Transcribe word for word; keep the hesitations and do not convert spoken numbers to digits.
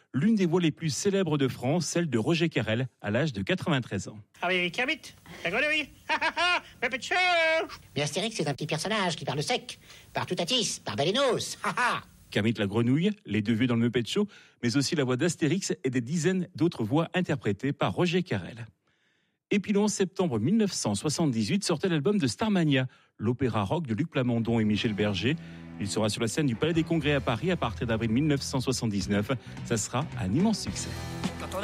l'une des voix les plus célèbres de France, celle de Roger Carrel, à l'âge de quatre-vingt-treize ans. Ah oui, Kermit, la grenouille, Muppet Show. Mais Astérix, c'est un petit personnage qui parle sec, par Toutatis, par Balenos, haha. Kermit la grenouille, les deux vieux dans le Muppet Show, mais aussi la voix d'Astérix et des dizaines d'autres voix interprétées par Roger Carrel. Et puis le onze septembre mille neuf cent soixante-dix-huit sortait l'album de Starmania, l'opéra rock de Luc Plamondon et Michel Berger. Il sera sur la scène du Palais des Congrès à Paris à partir d'avril mille neuf cent soixante-dix-neuf. Ça sera un immense succès.